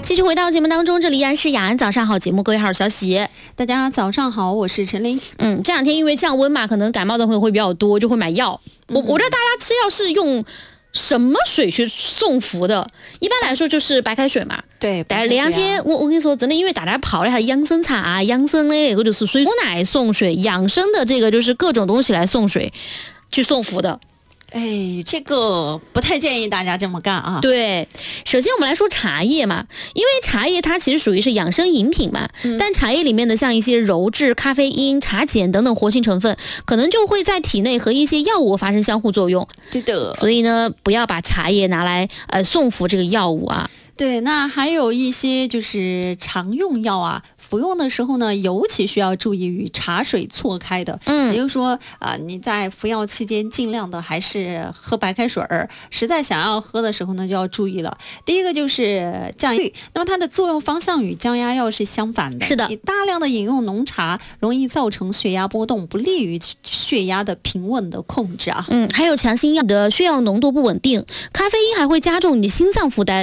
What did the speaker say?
继续回到节目当中，这里依然是雅安早上好节目，各位好，小喜， 大家早上好，我是陈琳。 这两天因为降温嘛，可能感冒的朋友会比较多，就会买药。我知道大家吃药是用什么水去送服的？一般来说就是白开水嘛。 对， 但是那两天我跟你说，真的，因为大家泡了一下养生茶啊，养生的那个就是水果奶送水，养生的这个就是各种东西来送水，去送服的。 哎，这个不太建议大家这么干啊。 对，首先我们来说茶叶嘛，因为茶叶它其实属于是养生饮品嘛，但茶叶里面的像一些鞣质、咖啡因、茶碱等等活性成分，可能就会在体内和一些药物发生相互作用。 对的， 所以呢，不要把茶叶拿来送服这个药物啊。 对，那还有一些就是常用药啊，服用的时候呢，尤其需要注意与茶水错开的。也就是说你在服药期间尽量的还是喝白开水儿，实在想要喝的时候呢，就要注意了。第一个就是降压，那么它的作用方向与降压药是相反的。 是的， 你大量的饮用浓茶容易造成血压波动，不利于血压的平稳的控制啊。 还有强心药的血药浓度不稳定，咖啡因还会加重你的心脏负担。